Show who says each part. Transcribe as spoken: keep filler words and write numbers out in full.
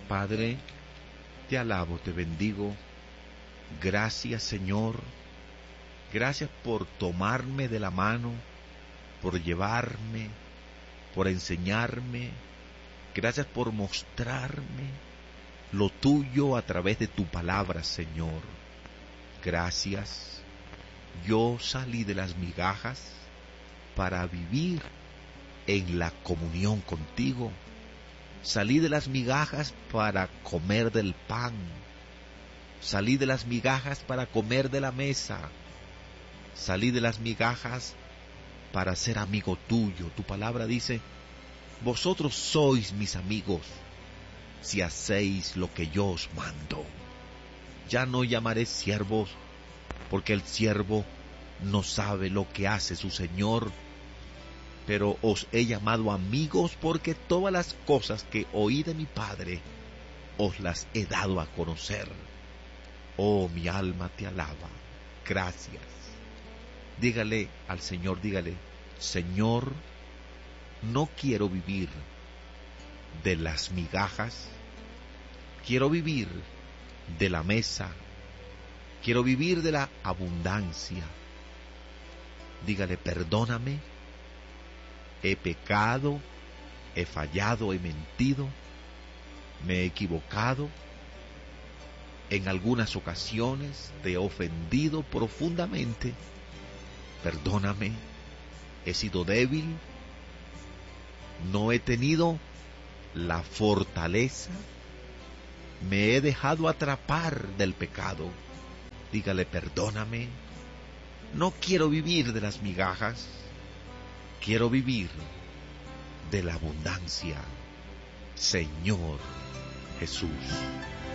Speaker 1: Padre, te alabo, te bendigo. Gracias, Señor. Gracias por tomarme de la mano, por llevarme, por enseñarme. Gracias por mostrarme lo tuyo a través de tu palabra, Señor. Gracias. Yo salí de las migajas para vivir en la comunión contigo. Salí de las migajas para comer del pan. Salí de las migajas para comer de la mesa. Salí de las migajas para ser amigo tuyo. Tu palabra dice, vosotros sois mis amigos si hacéis lo que yo os mando. Ya no llamaré siervos, porque el siervo no sabe lo que hace su señor, pero os he llamado amigos porque todas las cosas que oí de mi Padre os las he dado a conocer. Oh, mi alma te alaba. Gracias. Dígale al Señor, dígale, Señor, no quiero vivir de las migajas, quiero vivir de la mesa, quiero vivir de la abundancia. Dígale, perdóname, he pecado, he fallado, he mentido, me he equivocado, en algunas ocasiones te he ofendido profundamente, perdóname, he sido débil, no he tenido la fortaleza, me he dejado atrapar del pecado. Dígale, perdóname, no quiero vivir de las migajas, quiero vivir de la abundancia. Señor Jesús.